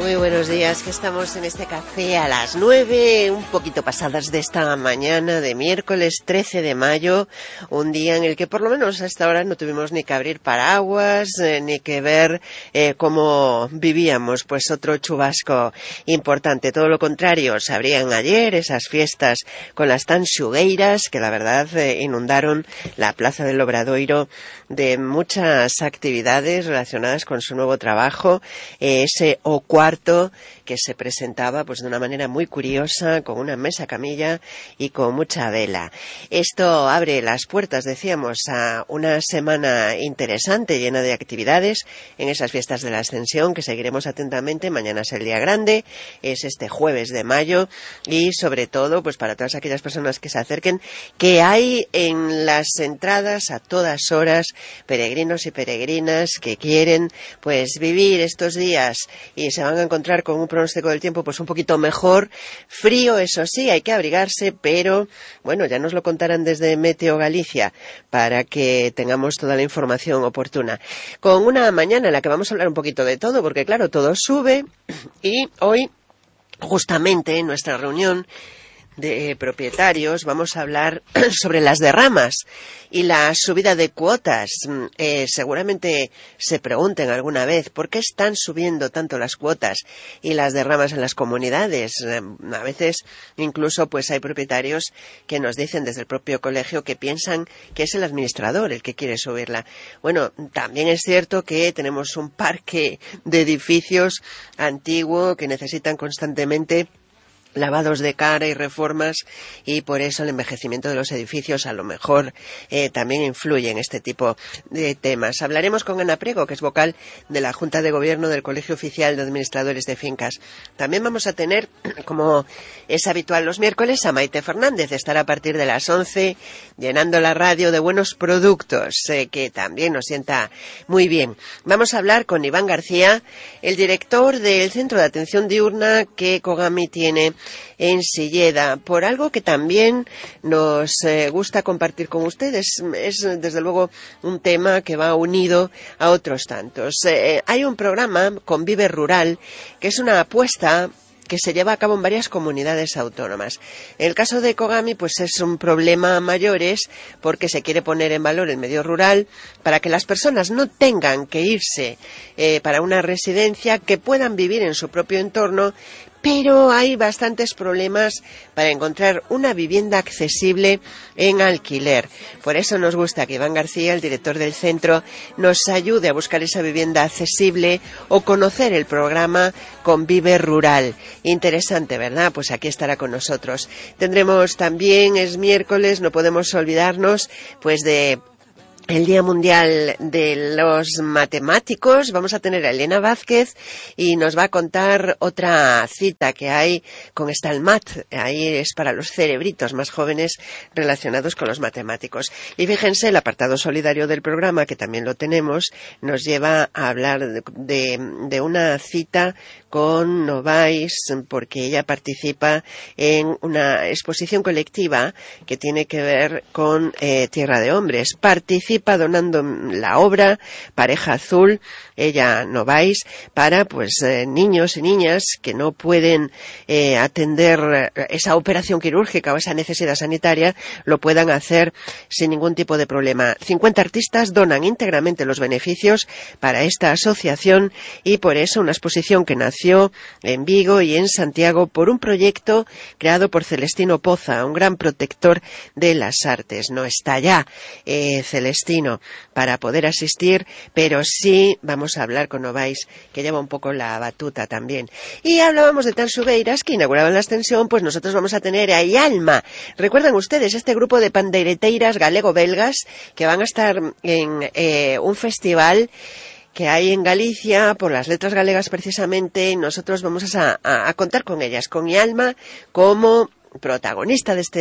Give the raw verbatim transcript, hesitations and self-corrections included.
Muy buenos días, que estamos en este café a las nueve, un poquito pasadas de esta mañana de miércoles trece de mayo, un día en el que por lo menos hasta ahora no tuvimos ni que abrir paraguas, eh, ni que ver eh, cómo vivíamos, pues otro chubasco importante. Todo lo contrario, se abrían ayer esas fiestas con las tanxugueiras que la verdad eh, inundaron la Plaza del Obradoiro de muchas actividades relacionadas con su nuevo trabajo, eh, ese O cuarto que se presentaba pues de una manera muy curiosa, con una mesa camilla y con mucha vela. Esto abre las puertas, decíamos, a una semana interesante, llena de actividades en esas fiestas de la Ascensión que seguiremos atentamente. Mañana es el día grande, es este jueves de mayo, y sobre todo pues para todas aquellas personas que se acerquen, que hay en las entradas a todas horas peregrinos y peregrinas que quieren pues vivir estos días y se van a encontrar con un pronóstico del tiempo pues un poquito mejor, frío, eso sí, hay que abrigarse, pero bueno, ya nos lo contarán desde Meteo Galicia para que tengamos toda la información oportuna. Con una mañana en la que vamos a hablar un poquito de todo, porque claro, todo sube, y hoy justamente en nuestra reunión de propietarios vamos a hablar sobre las derramas y la subida de cuotas. Eh, seguramente se pregunten alguna vez por qué están subiendo tanto las cuotas y las derramas en las comunidades. Eh, a veces incluso pues hay propietarios que nos dicen desde el propio colegio que piensan que es el administrador el que quiere subirla. Bueno, también es cierto que tenemos un parque de edificios antiguo que necesitan constantemente lavados de cara y reformas, y por eso el envejecimiento de los edificios a lo mejor eh, también influye en este tipo de temas. Hablaremos con Ana Priego, que es vocal de la Junta de Gobierno del Colegio Oficial de Administradores de Fincas. También vamos a tener, como es habitual los miércoles, a Maite Fernández. Estará a partir de las once llenando la radio de buenos productos, eh, que también nos sienta muy bien. Vamos a hablar con Iván García, el director del Centro de Atención Diurna que Kogami tiene en Silleda, por algo que también nos eh, gusta compartir con ustedes. Es desde luego un tema que va unido a otros tantos. Eh, hay un programa, Convive Rural, que es una apuesta que se lleva a cabo en varias comunidades autónomas. En el caso de Kogami, pues es un problema a mayores, porque se quiere poner en valor el medio rural para que las personas no tengan que irse eh, para una residencia, que puedan vivir en su propio entorno, pero hay bastantes problemas para encontrar una vivienda accesible en alquiler. Por eso nos gusta que Iván García, el director del centro, nos ayude a buscar esa vivienda accesible o conocer el programa Convive Rural. Interesante, ¿verdad? Pues aquí estará con nosotros. Tendremos también, es miércoles, no podemos olvidarnos pues de el Día Mundial de los Matemáticos. Vamos a tener a Elena Vázquez y nos va a contar otra cita que hay con Stalmat. Ahí es para los cerebritos más jóvenes relacionados con los matemáticos. Y fíjense, el apartado solidario del programa, que también lo tenemos, nos lleva a hablar de, de, de una cita con Novais, porque ella participa en una exposición colectiva que tiene que ver con eh, Tierra de Hombres. Participa donando la obra Pareja Azul, ella Novais, para pues eh, niños y niñas que no pueden eh, atender esa operación quirúrgica o esa necesidad sanitaria, lo puedan hacer sin ningún tipo de problema. cincuenta artistas donan íntegramente los beneficios para esta asociación, y por eso una exposición que nació en Vigo y en Santiago por un proyecto creado por Celestino Poza, un gran protector de las artes. No está ya eh, Celestino para poder asistir, pero sí vamos a hablar con Novais, que lleva un poco la batuta también. Y hablábamos de tanxugueiras que inauguraban la Ascensión, pues nosotros vamos a tener a Ialma. Recuerdan ustedes este grupo de pandeireteiras galego-belgas que van a estar en eh, un festival que hay en Galicia, por las letras galegas precisamente, y nosotros vamos a, a, a contar con ellas, con Ialma como protagonista de este